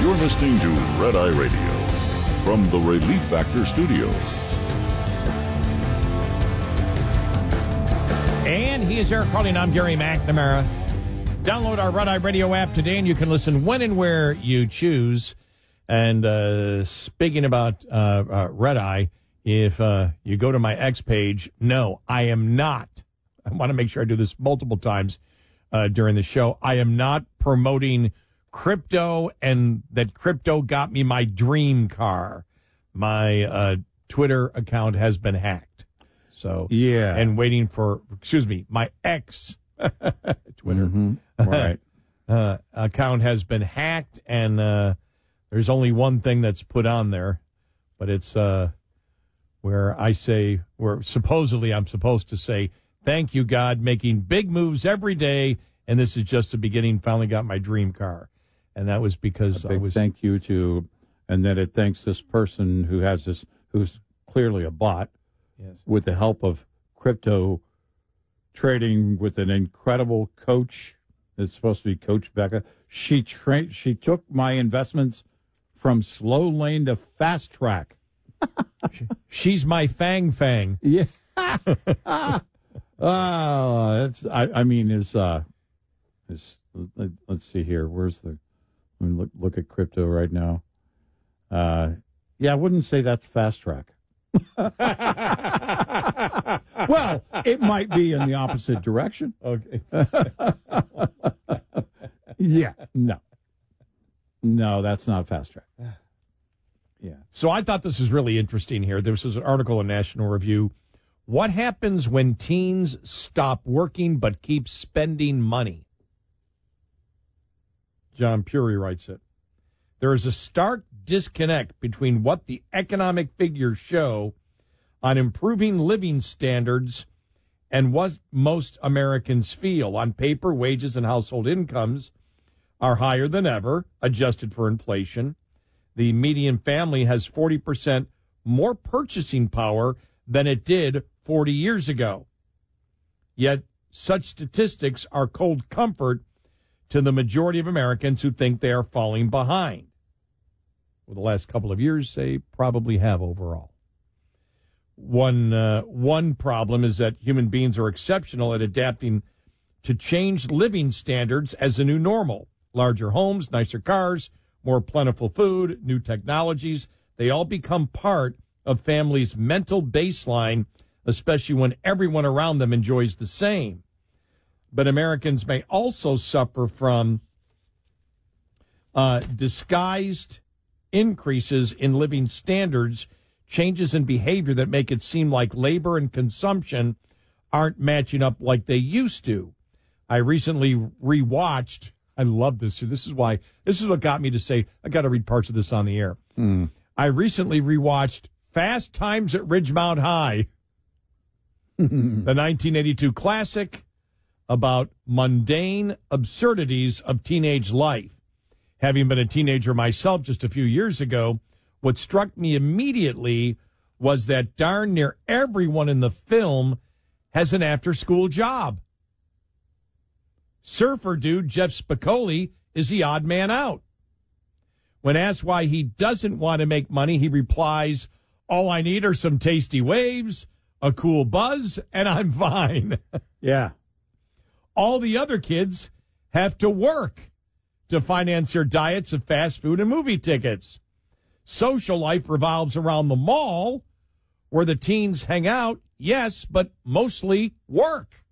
You're listening to Red Eye Radio from the Relief Factor Studios. And he is Eric Carling. I'm Gary McNamara. Download our Red Eye Radio app today, and you can listen when and where you choose. And speaking about Red Eye, if you go to my X page, no, I am not. I want to make sure I do this multiple times during the show. I am not promoting crypto and that crypto got me my dream car. My Twitter account has been hacked. So, yeah. And waiting for, my X Twitter Right. account has been hacked, and there's only one thing that's put on there, but it's where supposedly I'm supposed to say, thank you, God, making big moves every day, and this is just the beginning. Finally got my dream car. And that was because thank you to, and then it thanks this person who's clearly a bot, yes, with the help of crypto trading with an incredible coach. It's supposed to be Coach Becca. She took my investments from slow lane to fast track. She's my fang. Yeah. Let's see here. Let me look at crypto right now. I wouldn't say that's fast track. Well, it might be in the opposite direction. Okay. Yeah, no, that's not fast track. Yeah. So I thought this was really interesting here. This is an article in National Review. What happens when teens stop working but keep spending money? John Puri writes it. There is a stark disconnect between what the economic figures show on improving living standards and what most Americans feel. On paper, wages and household incomes are higher than ever, adjusted for inflation. The median family has 40% more purchasing power than it did 40 years ago. Yet such statistics are cold comfort to the majority of Americans who think they are falling behind. For the last couple of years, they probably have overall. One problem is that human beings are exceptional at adapting to changed living standards as a new normal. Larger homes, nicer cars, more plentiful food, new technologies, they all become part of families' mental baseline, especially when everyone around them enjoys the same. But Americans may also suffer from disguised increases in living standards, changes in behavior that make it seem like labor and consumption aren't matching up like they used to. I recently rewatched, I love this. This is what got me to say, I got to read parts of this on the air. I recently rewatched Fast Times at Ridgemount High, the 1982 classic about mundane absurdities of teenage life. Having been a teenager myself just a few years ago, what struck me immediately was that darn near everyone in the film has an after-school job. Surfer dude Jeff Spicoli is the odd man out. When asked why he doesn't want to make money, he replies, all I need are some tasty waves, a cool buzz, and I'm fine. Yeah. All the other kids have to work to finance their diets of fast food and movie tickets. Social life revolves around the mall, where the teens hang out, yes, but mostly work.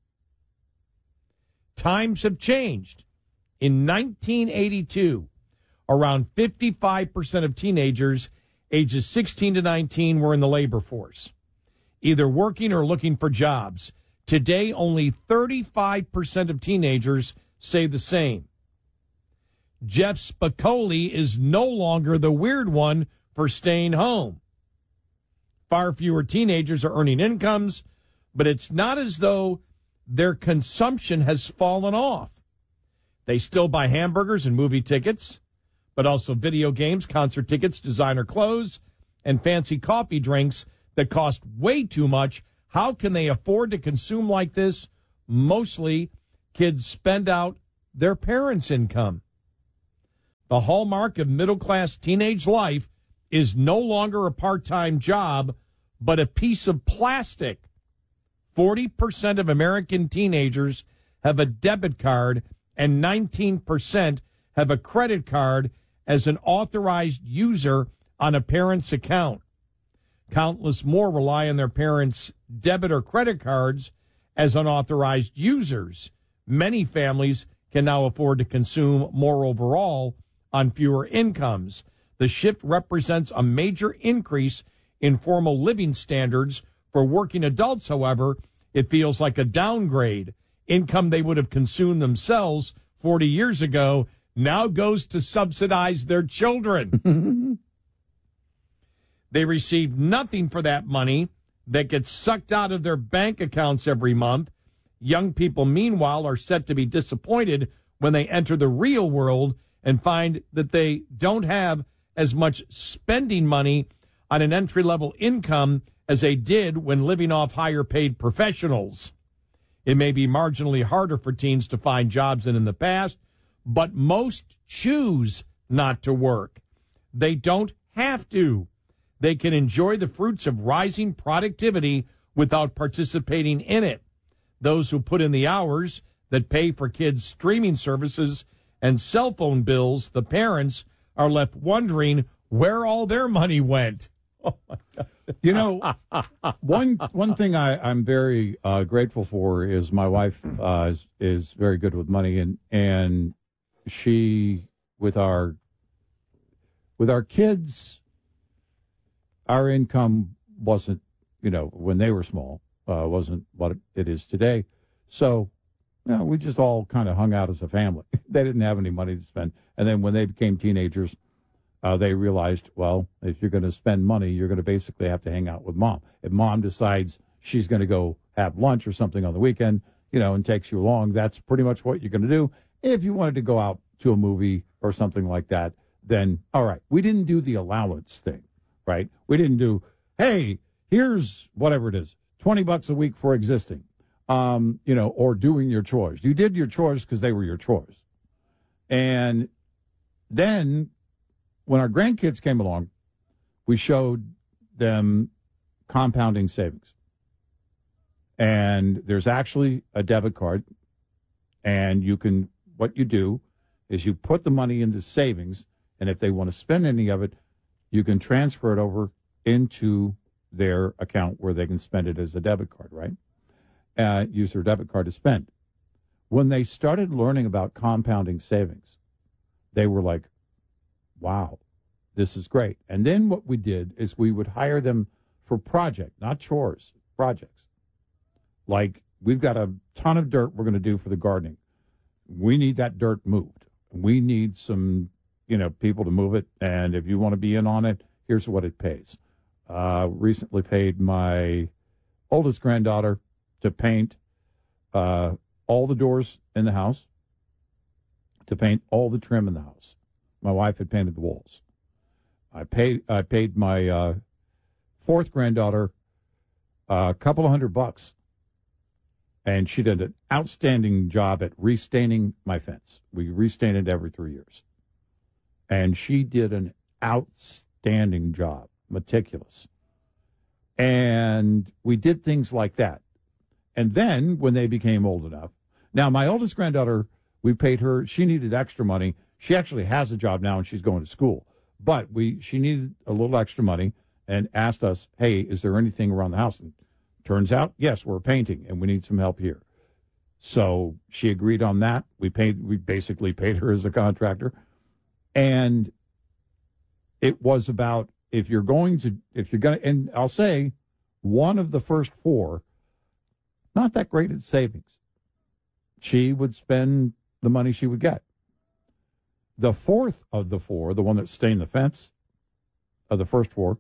Times have changed. In 1982, around 55% of teenagers ages 16 to 19 were in the labor force, either working or looking for jobs. Today, only 35% of teenagers say the same. Jeff Spicoli is no longer the weird one for staying home. Far fewer teenagers are earning incomes, but it's not as though their consumption has fallen off. They still buy hamburgers and movie tickets, but also video games, concert tickets, designer clothes, and fancy coffee drinks that cost way too much. How can they afford to consume like this? Mostly, kids spend out their parents' income. The hallmark of middle-class teenage life is no longer a part-time job, but a piece of plastic. 40% of American teenagers have a debit card, and 19% have a credit card as an authorized user on a parent's account. Countless more rely on their parents' debit or credit cards as unauthorized users. Many families can now afford to consume more overall on fewer incomes. The shift represents a major increase in formal living standards. For working adults, however, it feels like a downgrade. Income they would have consumed themselves 40 years ago now goes to subsidize their children. They receive nothing for that money that gets sucked out of their bank accounts every month. Young people, meanwhile, are set to be disappointed when they enter the real world and find that they don't have as much spending money on an entry-level income as they did when living off higher-paid professionals. It may be marginally harder for teens to find jobs than in the past, but most choose not to work. They don't have to. They can enjoy the fruits of rising productivity without participating in it. Those who put in the hours that pay for kids' streaming services and cell phone bills, the parents, are left wondering where all their money went. Oh, my God. You know, one thing I'm very grateful for is my wife is very good with money, and she with our kids, our income wasn't, when they were small, wasn't what it is today. So, we just all kind of hung out as a family. They didn't have any money to spend, and then when they became teenagers, they realized, well, if you're going to spend money, you're going to basically have to hang out with mom. If mom decides she's going to go have lunch or something on the weekend, and takes you along, that's pretty much what you're going to do. If you wanted to go out to a movie or something like that, then all right. We didn't do the allowance thing, right? We didn't do, hey, here's whatever it is, $20 a week for existing, or doing your chores. You did your chores because they were your chores. And then when our grandkids came along, we showed them compounding savings. And there's actually a debit card, and what you do is you put the money into savings, and if they want to spend any of it, you can transfer it over into their account where they can spend it as a debit card, right? Use their debit card to spend. When they started learning about compounding savings, they were like, wow, this is great. And then what we did is we would hire them for project, not chores, projects. Like, we've got a ton of dirt we're going to do for the gardening. We need that dirt moved. We need some, people to move it. And if you want to be in on it, here's what it pays. Recently paid my oldest granddaughter to paint all the doors in the house, to paint all the trim in the house. My wife had painted the walls. I paid my fourth granddaughter a couple of $100, and she did an outstanding job at restaining my fence. We restain it every 3 years, and she did an outstanding job, meticulous. And we did things like that. And then when they became old enough, now my oldest granddaughter, we paid her. She needed extra money. She actually has a job now, and she's going to school. But she needed a little extra money and asked us, hey, is there anything around the house? And turns out, yes, we're painting, and we need some help here. So she agreed on that. We basically paid her as a contractor. And it was about, if you're going to, and I'll say, one of the first four, not that great at savings. She would spend the money she would get. The fourth of the four, the one that stained the fence of the first four,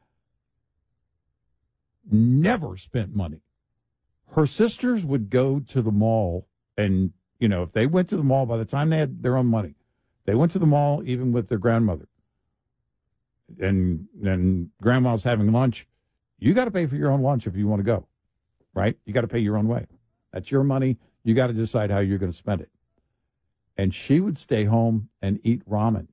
never spent money. Her sisters would go to the mall, and, if they went to the mall, by the time they had their own money, they went to the mall even with their grandmother. And then grandma's having lunch. You got to pay for your own lunch if you want to go, right? You got to pay your own way. That's your money. You got to decide how you're going to spend it. And she would stay home and eat ramen